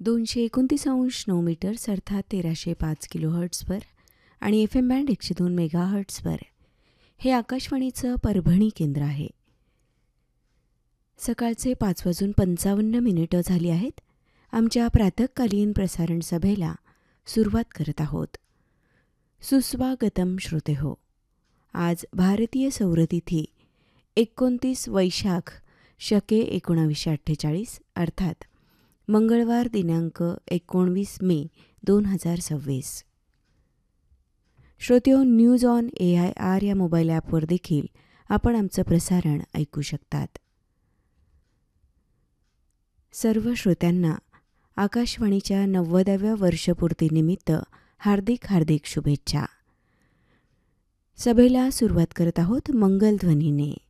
229.9 metres अर्थात 1305 किलोहर्ट्झवर आणि FM band 102 मेगाहर्ट्झवर हे आकाशवाणीचं परभणी केंद्र आहे. सकाळचे 5:55 झाली आहेत. आमच्या प्रातःकालीन प्रसारण सभेला सुरुवात करत आहोत. सुस्वागतम श्रोतेहो. आज भारतीय सौरतिथी 29 वैशाख शके 1948 अर्थात मंगळवार दिनांक 19 मे 2026. श्रोत्यो, न्यूज ऑन AIR या मोबाईल ॲपवर देखील आपण आमचं प्रसारण ऐकू शकतात. सर्व श्रोत्यांना आकाशवाणीच्या 90व्या वर्षपूर्तीनिमित्त हार्दिक हार्दिक शुभेच्छा. सभेला सुरुवात करत आहोत मंगलध्वनीने.